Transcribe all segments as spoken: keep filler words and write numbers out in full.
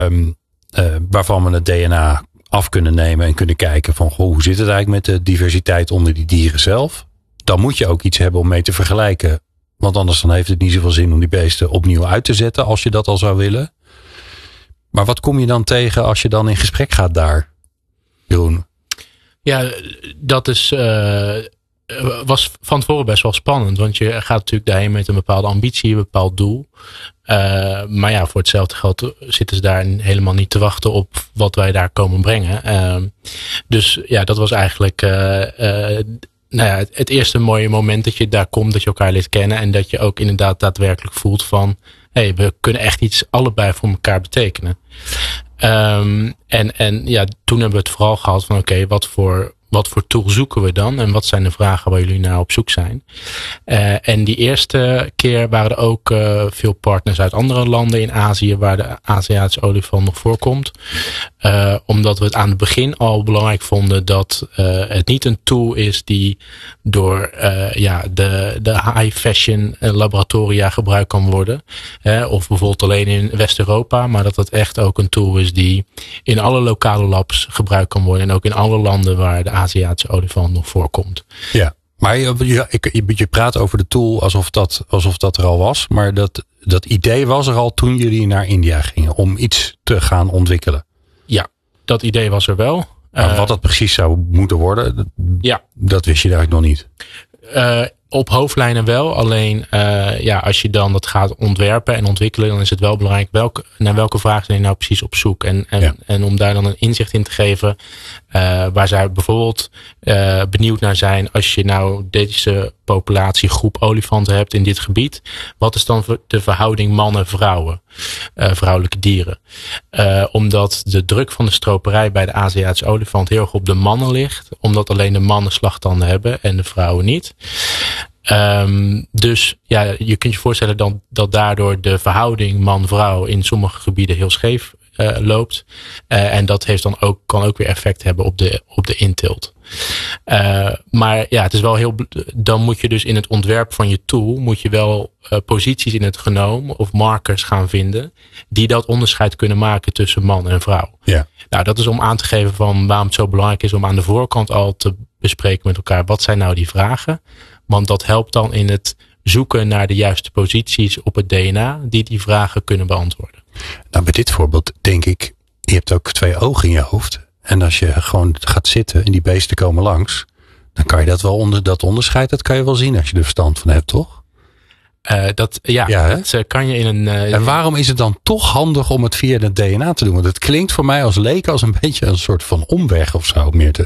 um, uh, waarvan we het D N A af kunnen nemen en kunnen kijken van goh, hoe zit het eigenlijk met de diversiteit onder die dieren zelf? Dan moet je ook iets hebben om mee te vergelijken. Want anders dan heeft het niet zoveel zin om die beesten opnieuw uit te zetten als je dat al zou willen. Maar wat kom je dan tegen als je dan in gesprek gaat daar, Jeroen? Ja, dat is, uh, was van tevoren best wel spannend. Want je gaat natuurlijk daarheen met een bepaalde ambitie, een bepaald doel. Uh, maar ja, voor hetzelfde geld zitten ze daar helemaal niet te wachten op wat wij daar komen brengen. Uh, dus ja, dat was eigenlijk uh, uh, nou ja, het, het eerste mooie moment dat je daar komt, dat je elkaar leert kennen. En dat je ook inderdaad daadwerkelijk voelt van, hé, hey, we kunnen echt iets allebei voor elkaar betekenen. Um, en, en ja, toen hebben we het vooral gehad van oké, okay, wat voor wat voor tool zoeken we dan? En wat zijn de vragen waar jullie naar op zoek zijn? Uh, en die eerste keer waren er ook uh, veel partners uit andere landen in Azië waar de Aziatische olifant nog voorkomt. Uh, omdat we het aan het begin al belangrijk vonden dat uh, het niet een tool is die door uh, ja, de, de high fashion laboratoria gebruikt kan worden. Uh, of bijvoorbeeld alleen in West-Europa. Maar dat het echt ook een tool is die in alle lokale labs gebruikt kan worden. En ook in alle landen waar de Aziatische olifant nog voorkomt. Ja, maar je, je, je praat over de tool alsof dat, alsof dat er al was. Maar dat, dat idee was er al toen jullie naar India gingen om iets te gaan ontwikkelen. Ja, dat idee was er wel. Maar uh, wat dat precies zou moeten worden, dat, ja. dat wist je eigenlijk nog niet. Uh, op hoofdlijnen wel. Alleen uh, ja, als je dan dat gaat ontwerpen en ontwikkelen, dan is het wel belangrijk welke, naar welke vraag zijn je nou precies op zoek. En, en, ja. en om daar dan een inzicht in te geven, uh, waar zij bijvoorbeeld uh, benieuwd naar zijn, als je nou deze populatiegroep olifanten hebt in dit gebied, wat is dan de verhouding mannen-vrouwen, uh, vrouwelijke dieren? Uh, omdat de druk van de stroperij bij de Aziatische olifant heel erg op de mannen ligt, omdat alleen de mannen slagtanden hebben en de vrouwen niet. Um, dus ja, je kunt je voorstellen dan, dat daardoor de verhouding man-vrouw in sommige gebieden heel scheef uh, loopt. Uh, en dat heeft dan ook, kan ook weer effect hebben op de, op de inteelt. Uh, maar ja, het is wel heel, dan moet je dus in het ontwerp van je tool, moet je wel uh, posities in het genoom of markers gaan vinden die dat onderscheid kunnen maken tussen man en vrouw. Ja. Nou, dat is om aan te geven van waarom het zo belangrijk is om aan de voorkant al te bespreken met elkaar, wat zijn nou die vragen? Want dat helpt dan in het zoeken naar de juiste posities op het D N A die die vragen kunnen beantwoorden. Nou, bij dit voorbeeld denk ik, je hebt ook twee ogen in je hoofd. En als je gewoon gaat zitten en die beesten komen langs, dan kan je dat wel onder, dat onderscheid, dat kan je wel zien als je er verstand van hebt, toch? Uh, dat, ja, ja dat uh, kan je in een... Uh, en waarom is het dan toch handig om het via het D N A te doen? Want het klinkt voor mij als leek als een beetje een soort van omweg of zo, Meerte.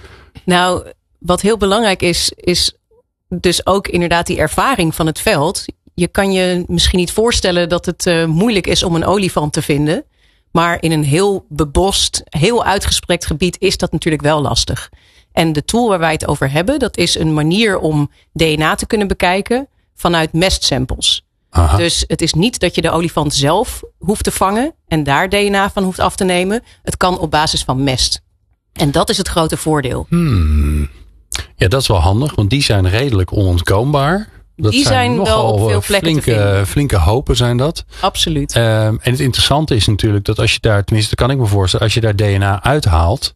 Nou, wat heel belangrijk is, is dus ook inderdaad die ervaring van het veld. Je kan je misschien niet voorstellen dat het uh, moeilijk is om een olifant te vinden. Maar in een heel bebost, heel uitgesprekt gebied is dat natuurlijk wel lastig. En de tool waar wij het over hebben, dat is een manier om D N A te kunnen bekijken vanuit mestsamples. Aha. Dus het is niet dat je de olifant zelf hoeft te vangen en daar D N A van hoeft af te nemen. Het kan op basis van mest. En dat is het grote voordeel. Hmm. Ja, dat is wel handig, want die zijn redelijk onontkoombaar. Dat die zijn, zijn nogal wel op veel plekken flinke, te vinden. Flinke hopen zijn dat. Absoluut. Um, en het interessante is natuurlijk dat als je daar, tenminste dat kan ik me voorstellen, als je daar D N A uithaalt,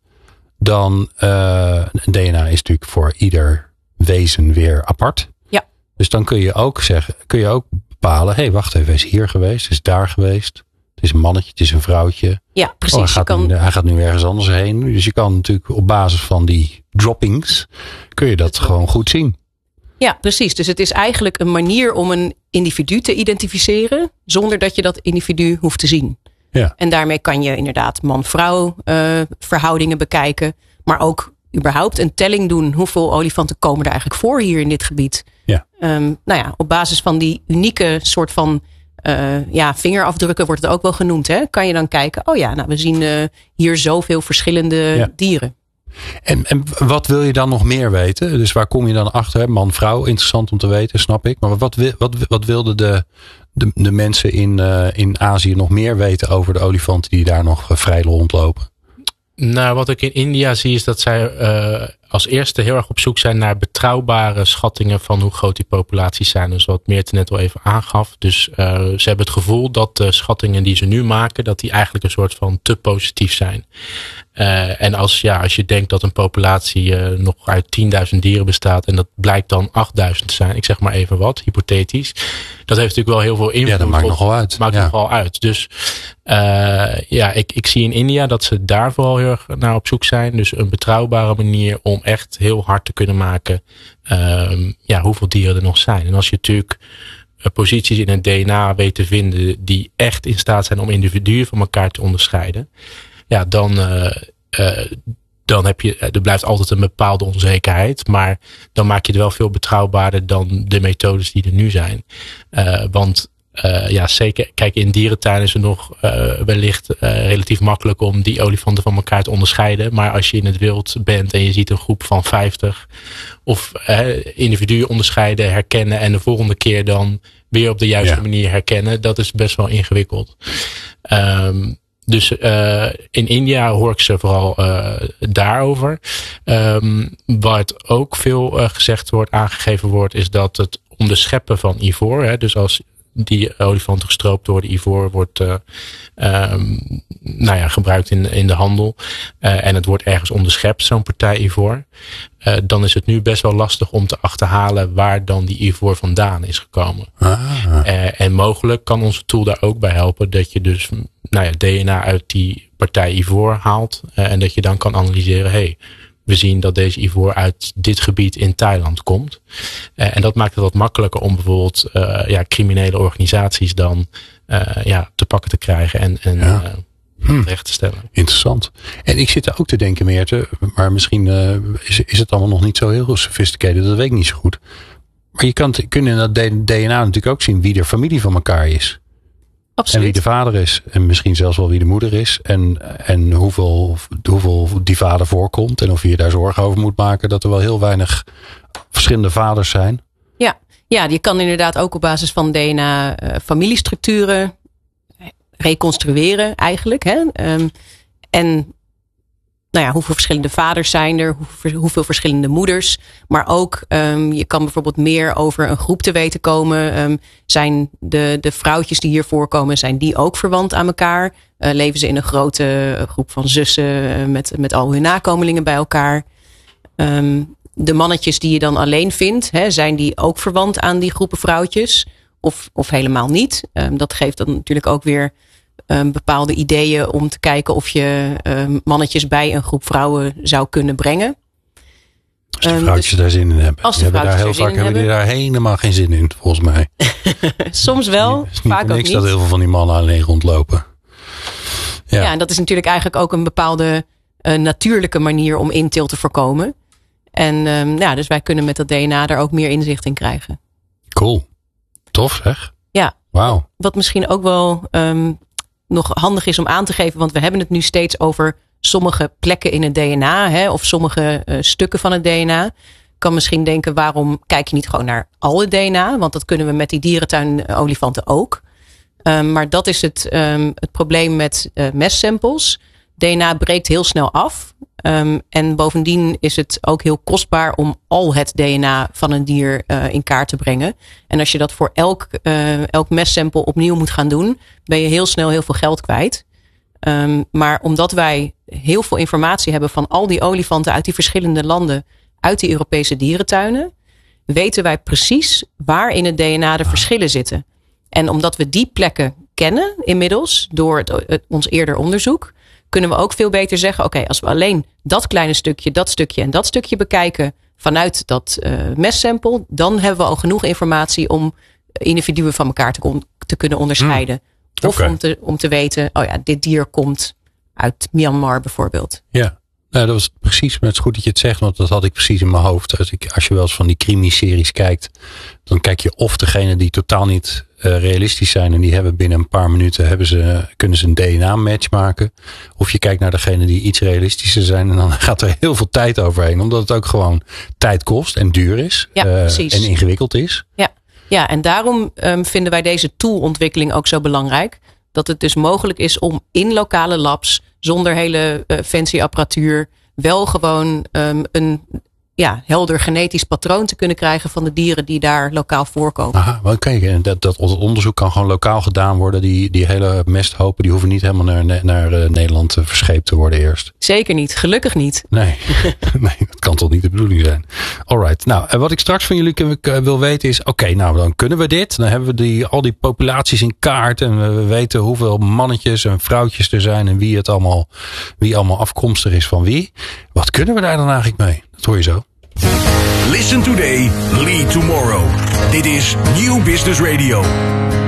dan uh, D N A is natuurlijk voor ieder wezen weer apart. Ja. Dus dan kun je ook zeggen, kun je ook bepalen, hé, hey, wacht even, hij is hier geweest, is daar geweest. Het is een mannetje, het is een vrouwtje. Ja, precies. Oh, hij, gaat kan... nu, hij gaat nu ergens anders heen. Dus je kan natuurlijk op basis van die droppings, kun je dat gewoon goed zien. Ja, precies. Dus het is eigenlijk een manier om een individu te identificeren, zonder dat je dat individu hoeft te zien. Ja. En daarmee kan je inderdaad man-vrouw uh, verhoudingen bekijken, maar ook überhaupt een telling doen. Hoeveel olifanten komen er eigenlijk voor hier in dit gebied? Ja. Um, nou ja, op basis van die unieke soort van uh, ja, vingerafdrukken wordt het ook wel genoemd. Hè? Kan je dan kijken, oh ja, nou we zien uh, hier zoveel verschillende ja. dieren. En, en wat wil je dan nog meer weten? Dus waar kom je dan achter? Man, vrouw, interessant om te weten, snap ik. Maar wat, wat, wat wilden de, de, de mensen in, uh, in Azië nog meer weten over de olifanten die daar nog uh, vrij rondlopen? Nou, wat ik in India zie is dat zij uh, als eerste heel erg op zoek zijn naar betrouwbare schattingen van hoe groot die populaties zijn. Dus wat Meerte net al even aangaf. Dus uh, ze hebben het gevoel dat de schattingen die ze nu maken, dat die eigenlijk een soort van te positief zijn. Uh, en als, ja, als je denkt dat een populatie uh, nog uit tienduizend dieren bestaat en dat blijkt dan achtduizend te zijn, ik zeg maar even wat, hypothetisch. Dat heeft natuurlijk wel heel veel invloed. Ja, dat maakt nogal uit. Maakt ja. nogal uit. Dus uh, ja, ik, ik zie in India dat ze daar vooral heel erg naar op zoek zijn. Dus een betrouwbare manier om echt heel hard te kunnen maken uh, ja, hoeveel dieren er nog zijn. En als je natuurlijk uh, posities in het D N A weet te vinden die echt in staat zijn om individuen van elkaar te onderscheiden, ja, dan, uh, uh, dan heb je, er blijft altijd een bepaalde onzekerheid. Maar dan maak je het wel veel betrouwbaarder dan de methodes die er nu zijn. Uh, want uh, ja, zeker, kijk, in dierentuin is het nog uh, wellicht uh, relatief makkelijk om die olifanten van elkaar te onderscheiden. Maar als je in het wild bent en je ziet een groep van vijftig of uh, individuen onderscheiden, herkennen en de volgende keer dan weer op de juiste ja. manier herkennen, dat is best wel ingewikkeld. Um, Dus uh, in India hoor ik ze vooral uh, daarover. Um, wat ook veel uh, gezegd wordt, aangegeven wordt, is dat het onderscheppen van ivoor, hè, dus als die olifanten gestroopt worden, ivoor wordt uh, um, nou ja, gebruikt in, in de handel. Uh, en het wordt ergens onderschept, zo'n partij ivoor. Uh, dan is het nu best wel lastig om te achterhalen waar dan die ivoor vandaan is gekomen. Ah. Uh, en mogelijk kan onze tool daar ook bij helpen dat je dus nou ja, D N A uit die partij ivoor haalt. Uh, en dat je dan kan analyseren, hey, we zien dat deze ivoor uit dit gebied in Thailand komt. Uh, en dat maakt het wat makkelijker om bijvoorbeeld uh, ja, criminele organisaties dan uh, ja, te pakken te krijgen en, en ja. uh, hmm. terecht te stellen. Interessant. En ik zit er ook te denken, Meerte, maar misschien uh, is, is het allemaal nog niet zo heel sophisticated, dat weet ik niet zo goed. Maar je kan kunt in dat D N A natuurlijk ook zien wie de familie van elkaar is. Absoluut. En wie de vader is. En misschien zelfs wel wie de moeder is. En, en hoeveel, hoeveel die vader voorkomt. En of je daar zorgen over moet maken. Dat er wel heel weinig verschillende vaders zijn. Ja, ja, je kan inderdaad ook op basis van D N A uh, familiestructuren reconstrueren eigenlijk. Hè? Um, en nou ja, hoeveel verschillende vaders zijn er? Hoeveel, hoeveel verschillende moeders? Maar ook, um, je kan bijvoorbeeld meer over een groep te weten komen. Um, zijn de, de vrouwtjes die hier voorkomen, zijn die ook verwant aan elkaar? Uh, leven ze in een grote groep van zussen uh, met, met al hun nakomelingen bij elkaar? Um, de mannetjes die je dan alleen vindt, hè, zijn die ook verwant aan die groepen vrouwtjes? Of, of helemaal niet? Um, dat geeft dan natuurlijk ook weer Um, bepaalde ideeën om te kijken of je um, mannetjes bij een groep vrouwen zou kunnen brengen. Als de vrouwtjes um, dus, daar zin in hebben. Als de hebben vrouwtjes daar heel vaak hebben die daar helemaal geen zin in, volgens mij. Soms wel, het is niet, vaak het is niet ook niet. Dat heel veel van die mannen alleen rondlopen. Ja, ja en dat is natuurlijk eigenlijk ook een bepaalde uh, natuurlijke manier om inteelt te voorkomen. En um, ja, dus wij kunnen met dat D N A daar ook meer inzicht in krijgen. Cool. Tof, zeg. Ja. Wauw. Wat misschien ook wel um, nog handig is om aan te geven, want we hebben het nu steeds over sommige plekken in het D N A, hè, of sommige uh, stukken van het D N A. Ik kan misschien denken, waarom kijk je niet gewoon naar al het D N A? Want dat kunnen we met die dierentuinolifanten ook. Um, maar dat is het, um, het probleem met uh, mestsamples. D N A breekt heel snel af. Um, en bovendien is het ook heel kostbaar om al het D N A van een dier uh, in kaart te brengen. En als je dat voor elk, uh, elk mestsample opnieuw moet gaan doen, ben je heel snel heel veel geld kwijt. Um, maar omdat wij heel veel informatie hebben van al die olifanten uit die verschillende landen, uit die Europese dierentuinen, weten wij precies waar in het D N A de verschillen zitten. En omdat we die plekken kennen inmiddels, door het, het, ons eerder onderzoek, kunnen we ook veel beter zeggen, oké, okay, als we alleen dat kleine stukje, dat stukje en dat stukje bekijken vanuit dat uh, mestsample, dan hebben we al genoeg informatie om individuen van elkaar te, kon, te kunnen onderscheiden. Hmm. Of okay. om, te, om te weten, oh ja, dit dier komt uit Myanmar bijvoorbeeld. Ja, nou, dat was precies, maar het is goed dat je het zegt, want dat had ik precies in mijn hoofd. Als, ik, als je wel eens van die crimi-series kijkt, dan kijk je of degene die totaal niet uh, realistisch zijn en die hebben binnen een paar minuten, hebben ze, kunnen ze een D N A-match maken. Of je kijkt naar degene die iets realistischer zijn en dan gaat er heel veel tijd overheen, omdat het ook gewoon tijd kost en duur is. Ja, uh, en ingewikkeld is. Ja, ja en daarom um, vinden wij deze toolontwikkeling ook zo belangrijk. Dat het dus mogelijk is om in lokale labs, zonder hele uh, fancy apparatuur, wel gewoon um, een ja, helder genetisch patroon te kunnen krijgen van de dieren die daar lokaal voorkomen. Aha, wel kijk, dat, dat onderzoek kan gewoon lokaal gedaan worden. Die, die hele mesthopen die hoeven niet helemaal naar, naar uh, Nederland verscheept te worden eerst. Zeker niet, gelukkig niet. Nee, nee, dat kan toch niet de bedoeling zijn. Alright, nou, wat ik straks van jullie wil weten is, oké, okay, nou dan kunnen we dit. Dan hebben we die, al die populaties in kaart en we weten hoeveel mannetjes en vrouwtjes er zijn en wie het allemaal, wie allemaal afkomstig is van wie. Wat kunnen we daar dan eigenlijk mee? Dat hoor je zo. Listen today, lead tomorrow. Dit is Nieuw Business Radio.